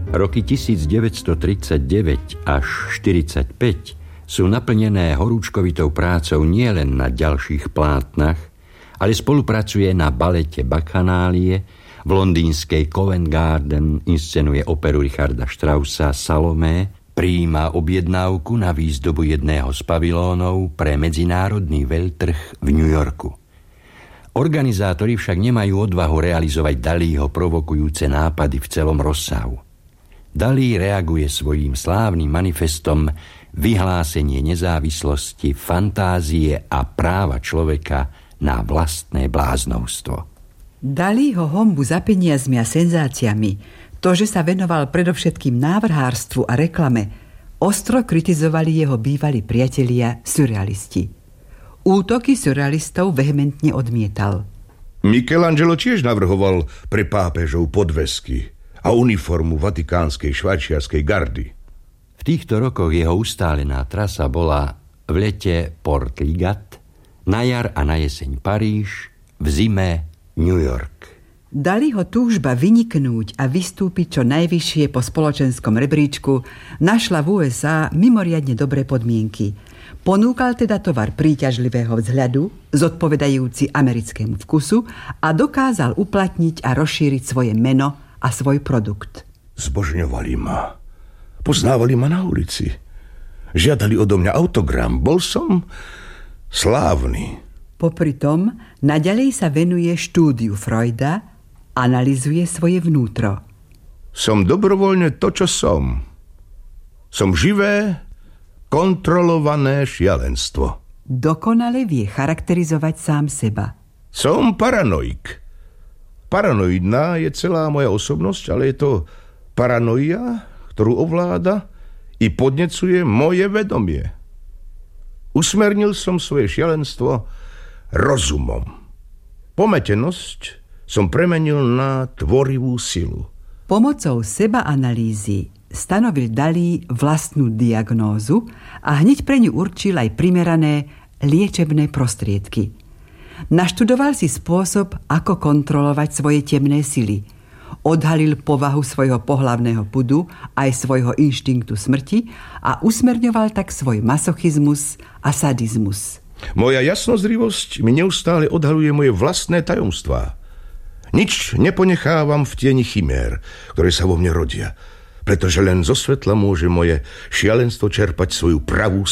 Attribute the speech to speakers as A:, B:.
A: Roky 1939 až 1945 sú naplnené horúčkovitou prácou nielen na ďalších plátnach, ale spolupracuje na balete Bacchanálie, v londýnskej Covent Garden inscenuje operu Richarda Straussa Salomé, prijíma objednávku na výzdobu jedného z pavilónov pre medzinárodný veľtrh v New Yorku. Organizátori však nemajú odvahu realizovať Dalího provokujúce nápady v celom rozsahu. Dalí reaguje svojím slávnym manifestom vyhlásenie nezávislosti, fantázie a práva človeka na vlastné bláznovstvo.
B: Dalího honbu za peniazmi a senzáciami, to, že sa venoval predovšetkým návrhárstvu a reklame, ostro kritizovali jeho bývalí priatelia surrealisti. Útoky surrealistov vehementne odmietal.
C: Michelangelo tiež navrhoval pre pápežov podvesky a uniformu vatikánskej švajčiarskej gardy.
A: V týchto rokoch jeho ustálená trasa bola v lete Port Ligat, na jar a na jeseň Paríž, v zime New York.
B: Dalího túžba vyniknúť a vystúpiť čo najvyššie po spoločenskom rebríčku našla v USA mimoriadne dobré podmienky. Ponúkal teda tovar príťažlivého vzhľadu, zodpovedajúci americkému vkusu a dokázal uplatniť a rozšíriť svoje meno a svoj produkt.
C: Zbožňovali ma. Poznávali ma na ulici. Žiadali odo mňa autogram. Bol som slávny.
B: Popri tom naďalej sa venuje štúdiu Freuda, analyzuje svoje vnútro.
C: Som dobrovoľne to, čo som. Som živé, kontrolované šialenstvo.
B: Dokonale vie charakterizovať sám seba.
C: Som paranoik. Paranoidná je celá moja osobnosť, ale je to paranoia, ktorú ovláda i podnecuje moje vedomie. Usmernil som svoje šialenstvo rozumom. Pometenosť som premenil na tvorivú silu.
B: Pomocou sebaanalýzy stanovil Dalí vlastnú diagnózu a hneď pre ňu určil aj primerané liečebné prostriedky. Naštudoval si spôsob, ako kontrolovať svoje temné sily. Odhalil povahu svojho pohlavného pudu aj svojho inštinktu smrti a usmerňoval tak svoj masochizmus a sadizmus.
C: Moja jasnozrivosť mi neustále odhaľuje moje vlastné tajomstvá. Nič neponechávam v tieni chimér, ktoré sa vo mne rodia, pretože len zo svetla môže moje šialenstvo čerpať svoju pravú